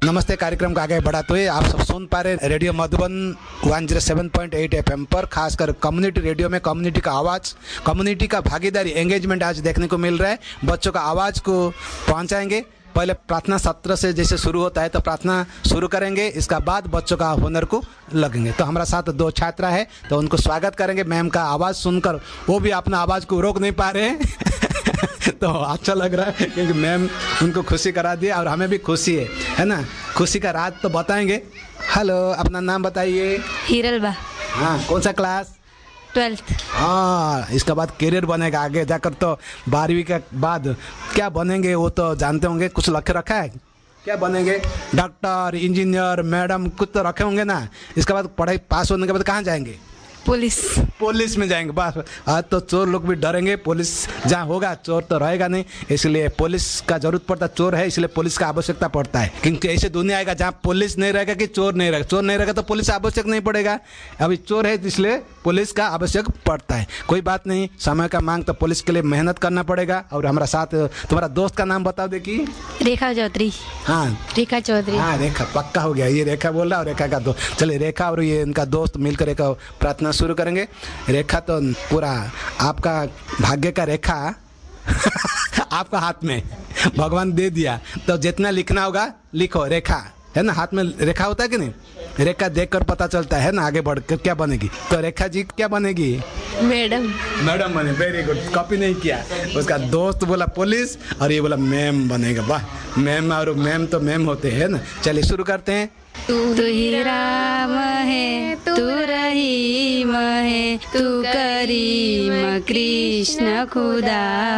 नमस्ते कार्यक्रम को आगे बढ़ाते हुए आप सब सुन पा रहे रेडियो मधुबन 107.8 एफएम पर, खासकर कम्युनिटी रेडियो में कम्युनिटी का आवाज़, कम्युनिटी का भागीदारी, एंगेजमेंट आज देखने को मिल रहा है। बच्चों का आवाज़ को पहुंचाएंगे। पहले प्रार्थना सत्र से जैसे शुरू होता है तो प्रार्थना शुरू करेंगे, इसका बाद बच्चों का हुनर को लगेंगे। तो हमारा साथ 2 छात्रा है तो उनको स्वागत करेंगे। मैम का आवाज़ सुनकर वो भी अपना आवाज़ को रोक नहीं पा रहे हैं तो अच्छा लग रहा है क्योंकि मैम उनको खुशी करा दिया और हमें भी खुशी है ना। खुशी का राज तो बताएंगे। हेलो, अपना नाम बताइए। हिरलबा। हाँ, कौन सा क्लास? 12th। हाँ, इसका बाद करियर बनेगा आगे जाकर। तो 12वीं के बाद क्या बनेंगे वो तो जानते होंगे, कुछ लक्ष्य रखा है? क्या बनेंगे? डॉक्टर, इंजीनियर, मैडम, कुछ तो रखे होंगे ना। इसके बाद पढ़ाई पास होने के बाद कहाँ जाएंगे? पुलिस में जाएंगे। बस आज तो चोर लोग भी डरेंगे। पुलिस जहाँ होगा चोर तो रहेगा नहीं, इसलिए पुलिस का जरूरत पड़ता है। चोर है इसलिए पुलिस का आवश्यकता पड़ता है, क्योंकि ऐसे दुनिया आएगा जहाँ पुलिस नहीं रहेगा कि चोर नहीं रहेगा। चोर नहीं रहेगा तो पुलिस आवश्यक नहीं पड़ेगा। अभी चोर है इसलिए पुलिस का आवश्यक पड़ता है। कोई बात नहीं, समय का मांग तो पुलिस के लिए मेहनत करना पड़ेगा। और हमारा साथ तुम्हारा दोस्त का नाम बताओ देखिए। रेखा चौधरी। हाँ, रेखा चौधरी। हाँ, रेखा पक्का हो गया। ये रेखा बोल रहा और रेखा का दोस्त। चलिए, रेखा और ये इनका दोस्त मिलकर एक प्रार्थना शुरू करेंगे। रेखा तो पूरा आपका भाग्य का रेखा आपका हाथ में भगवान दे दिया, तो जितना लिखना होगा लिखो। रेखा है ना, हाथ में रेखा होता है कि नहीं? रेखा देखकर पता चलता है ना आगे बढ़कर क्या बनेगी। तो रेखा जी क्या बनेगी? मैडम बने। वेरी गुड, कॉपी नहीं किया। उसका दोस्त बोला पुलिस और ये बोला मैम बनेगा। वाह, मैम और मैम तो मैम होते हैं ना। चलिए शुरू करते हैं। तू ही राम है, तू रहीम है, तू करीम कृष्ण खुदा।